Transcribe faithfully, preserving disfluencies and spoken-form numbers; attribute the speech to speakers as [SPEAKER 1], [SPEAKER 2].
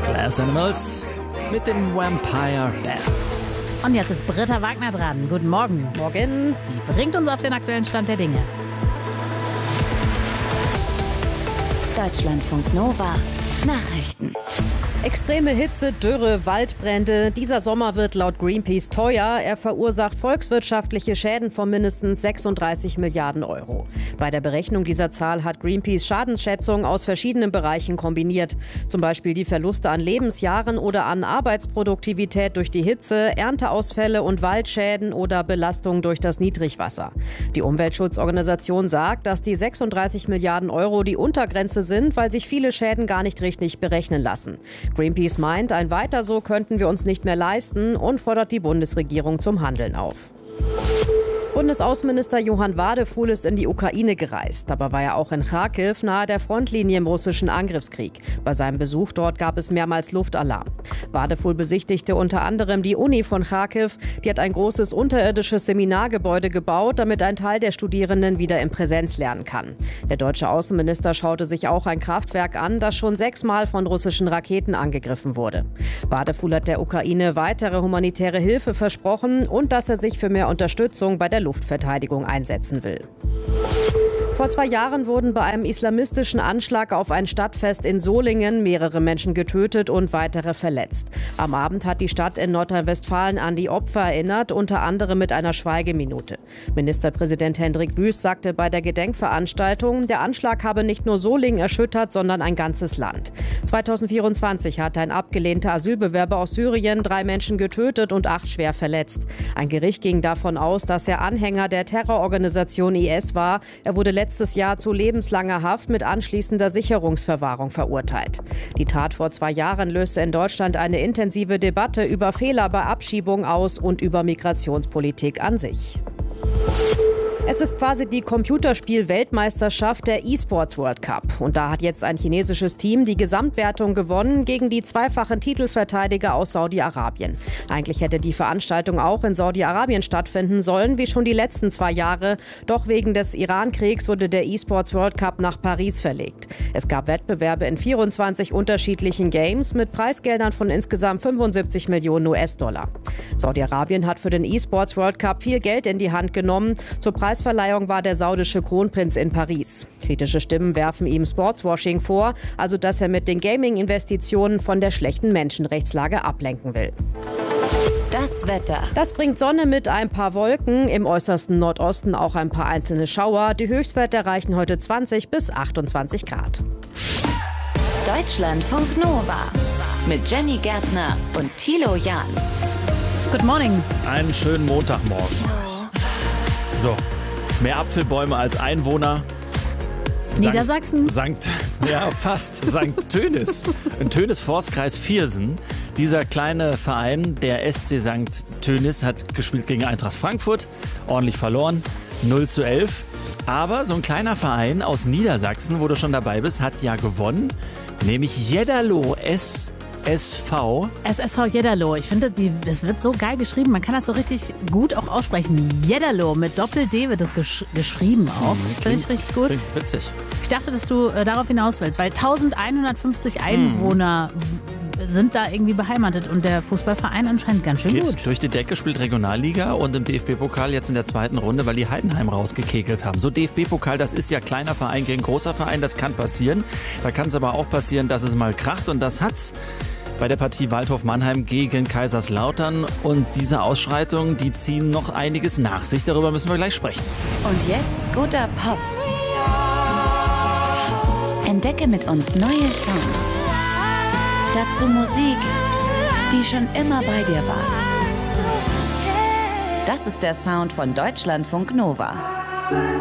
[SPEAKER 1] Glass Animals mit den Vampire Bats.
[SPEAKER 2] Und jetzt ist Britta Wagner dran. Guten Morgen.
[SPEAKER 3] Morgen.
[SPEAKER 2] Die bringt uns auf den aktuellen Stand der Dinge.
[SPEAKER 4] Deutschlandfunk Nova. Nachrichten.
[SPEAKER 3] Extreme Hitze, Dürre, Waldbrände. Dieser Sommer wird laut Greenpeace teuer. Er verursacht volkswirtschaftliche Schäden von mindestens sechsunddreißig Milliarden Euro. Bei der Berechnung dieser Zahl hat Greenpeace Schadensschätzungen aus verschiedenen Bereichen kombiniert. Zum Beispiel die Verluste an Lebensjahren oder an Arbeitsproduktivität durch die Hitze, Ernteausfälle und Waldschäden oder Belastungen durch das Niedrigwasser. Die Umweltschutzorganisation sagt, dass die sechsunddreißig Milliarden Euro die Untergrenze sind, weil sich viele Schäden gar nicht richtig berechnen lassen. Greenpeace meint, ein Weiter so könnten wir uns nicht mehr leisten und fordert die Bundesregierung zum Handeln auf. Bundesaußenminister Johann Wadefuhl ist in die Ukraine gereist. Dabei war er auch in Charkiw, nahe der Frontlinie im russischen Angriffskrieg. Bei seinem Besuch dort gab es mehrmals Luftalarm. Wadefuhl besichtigte unter anderem die Uni von Charkiw. Die hat ein großes unterirdisches Seminargebäude gebaut, damit ein Teil der Studierenden wieder in Präsenz lernen kann. Der deutsche Außenminister schaute sich auch ein Kraftwerk an, das schon sechsmal von russischen Raketen angegriffen wurde. Wadefuhl hat der Ukraine weitere humanitäre Hilfe versprochen und dass er sich für mehr Unterstützung bei der Luftverteidigung einsetzen will. Vor zwei Jahren wurden bei einem islamistischen Anschlag auf ein Stadtfest in Solingen mehrere Menschen getötet und weitere verletzt. Am Abend hat die Stadt in Nordrhein-Westfalen an die Opfer erinnert, unter anderem mit einer Schweigeminute. Ministerpräsident Hendrik Wüst sagte bei der Gedenkveranstaltung, der Anschlag habe nicht nur Solingen erschüttert, sondern ein ganzes Land. zweitausendvierundzwanzig hatte ein abgelehnter Asylbewerber aus Syrien drei Menschen getötet und acht schwer verletzt. Ein Gericht ging davon aus, dass er Anhänger der Terrororganisation I S war. Er wurde letztes Jahr zu lebenslanger Haft mit anschließender Sicherungsverwahrung verurteilt. Die Tat vor zwei Jahren löste in Deutschland eine intensive Debatte über Fehler bei Abschiebung aus und über Migrationspolitik an sich. Es ist quasi die Computerspiel-Weltmeisterschaft der E-Sports World Cup. Und da hat jetzt ein chinesisches Team die Gesamtwertung gewonnen gegen die zweifachen Titelverteidiger aus Saudi-Arabien. Eigentlich hätte die Veranstaltung auch in Saudi-Arabien stattfinden sollen, wie schon die letzten zwei Jahre. Doch wegen des Iran-Kriegs wurde der E-Sports World Cup nach Paris verlegt. Es gab Wettbewerbe in vierundzwanzig unterschiedlichen Games mit Preisgeldern von insgesamt fünfundsiebzig Millionen U S-Dollar. Saudi-Arabien hat für den E-Sports World Cup viel Geld in die Hand genommen. Zur Preisverleihung war der saudische Kronprinz in Paris. Kritische Stimmen werfen ihm Sportswashing vor, also dass er mit den Gaming-Investitionen von der schlechten Menschenrechtslage ablenken will.
[SPEAKER 4] Das Wetter.
[SPEAKER 3] Das bringt Sonne mit ein paar Wolken, im äußersten Nordosten auch ein paar einzelne Schauer. Die Höchstwerte erreichen heute zwanzig bis achtundzwanzig Grad.
[SPEAKER 4] Deutschlandfunk Nova mit Jenny Gärtner und Thilo Jahn.
[SPEAKER 2] Good morning.
[SPEAKER 1] Einen schönen Montagmorgen. So, mehr Apfelbäume als Einwohner.
[SPEAKER 2] Niedersachsen?
[SPEAKER 1] Sankt, ja, fast. Sankt Tönis. In Tönis-Forstkreis Viersen. Dieser kleine Verein, der S C Sankt Tönis, hat gespielt gegen Eintracht Frankfurt. Ordentlich verloren. null zu elf. Aber so ein kleiner Verein aus Niedersachsen, wo du schon dabei bist, hat ja gewonnen. Nämlich Jedderloh S S V.
[SPEAKER 2] S S V Jedderloh. Ich finde, die, das wird so geil geschrieben. Man kann das so richtig gut auch aussprechen. Jedderloh. Mit Doppel-D wird das gesch- geschrieben auch.
[SPEAKER 1] Mhm,
[SPEAKER 2] finde ich richtig gut.
[SPEAKER 1] Klingt witzig.
[SPEAKER 2] Ich dachte, dass du äh, darauf hinaus willst, weil eintausendeinhundertfünfzig Einwohner mhm. sind da irgendwie beheimatet und der Fußballverein anscheinend ganz schön
[SPEAKER 1] Geht
[SPEAKER 2] gut.
[SPEAKER 1] durch die Decke, spielt Regionalliga und im D F B-Pokal jetzt in der zweiten Runde, weil die Heidenheim rausgekegelt haben. So D F B-Pokal, das ist ja kleiner Verein gegen großer Verein, das kann passieren. Da kann es aber auch passieren, dass es mal kracht und das hat's bei der Partie Waldhof-Mannheim gegen Kaiserslautern. Und diese Ausschreitungen, die ziehen noch einiges nach sich. Darüber müssen wir gleich sprechen.
[SPEAKER 4] Und jetzt guter Pop. Entdecke mit uns neue Songs. Dazu Musik, die schon immer bei dir war. Das ist der Sound von Deutschlandfunk Nova.